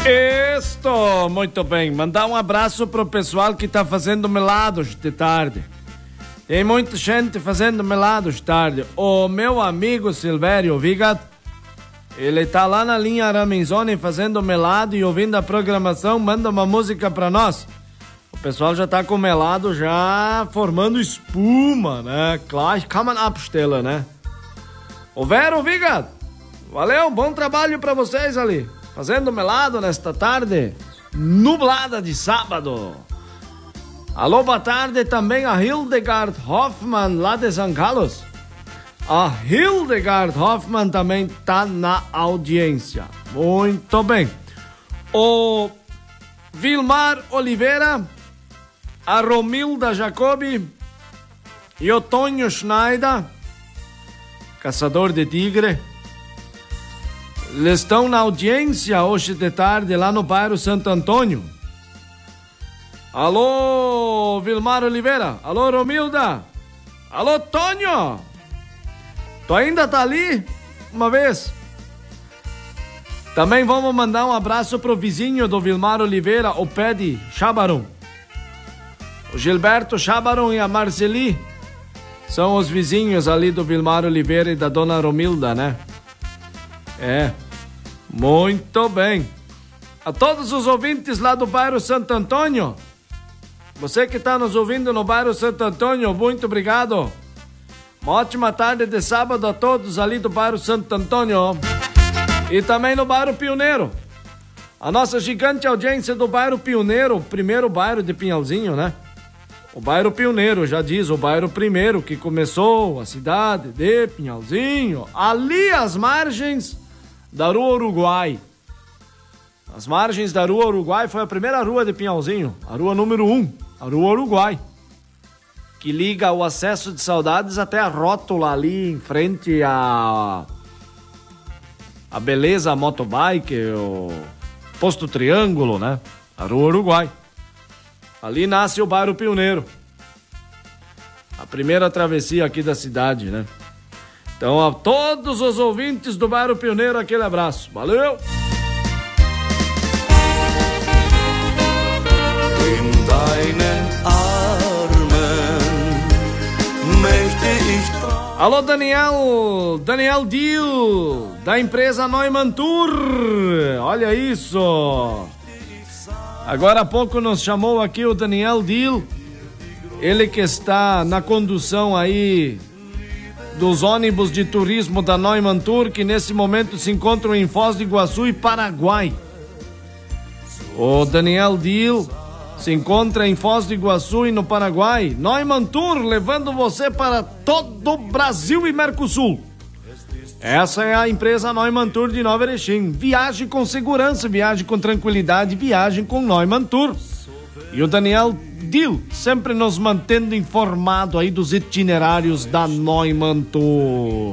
Estou muito bem. Mandar um abraço pro pessoal que tá fazendo melados de tarde. Tem muita gente fazendo melados de tarde. O meu amigo Silvério Vigat, ele tá lá na linha Aramenzoni fazendo melado e ouvindo a programação, manda uma música pra nós. O pessoal já tá com o melado já formando espuma, né? Claro, kann man abstellen, né? O Vero Vigat, valeu, bom trabalho pra vocês ali. Fazendo melado nesta tarde nublada de sábado. Alô, boa tarde também a Hildegard Hoffmann lá de São Carlos. A Hildegard Hoffmann também tá na audiência. Muito bem. O Vilmar Oliveira, a Romilda Jacobi e o Tonho Schneider, caçador de tigre. Eles estão na audiência hoje de tarde lá no bairro Santo Antônio. Alô, Vilmar Oliveira. Alô, Romilda. Alô, Tonho. Tu ainda tá ali? Uma vez. Também vamos mandar um abraço pro vizinho do Vilmar Oliveira, o Pedi Chabaron. O Gilberto Chabaron e a Marceli são os vizinhos ali do Vilmar Oliveira e da dona Romilda, né? É, muito bem. A todos os ouvintes lá do bairro Santo Antônio, você que está nos ouvindo no bairro Santo Antônio, muito obrigado. Uma ótima tarde de sábado a todos ali do bairro Santo Antônio e também no bairro Pioneiro. A nossa gigante audiência do bairro Pioneiro, o primeiro bairro de Pinhalzinho, né? O bairro Pioneiro, já diz, o bairro primeiro que começou a cidade de Pinhalzinho, ali às margens da Rua Uruguai. As margens da Rua Uruguai foi a primeira rua de Pinhalzinho, a rua número 1, a Rua Uruguai, que liga o acesso de Saudades até a rótula ali em frente a Beleza Motobike, o Posto Triângulo, né? A Rua Uruguai. Ali nasce o bairro Pioneiro, a primeira travessia aqui da cidade, né? Então, a todos os ouvintes do bairro Pioneiro, aquele abraço. Valeu! In deinen Armen möchte ich trauen. Alô, Daniel Dill, da empresa Neumann Tour. Olha isso! Agora há pouco nos chamou aqui o Daniel Dill, ele que está na condução aí dos ônibus de turismo da Neumann Tour, que nesse momento se encontram em Foz do Iguaçu e Paraguai. O Daniel Dill se encontra em Foz do Iguaçu e no Paraguai. Neumann Tour, levando você para todo o Brasil e Mercosul. Essa é a empresa Neumann Tour de Nova Erechim. Viaje com segurança, viaje com tranquilidade, viagem com Neumann Tour. E o Daniel Dill sempre nos mantendo informado aí dos itinerários da Neumann Tour.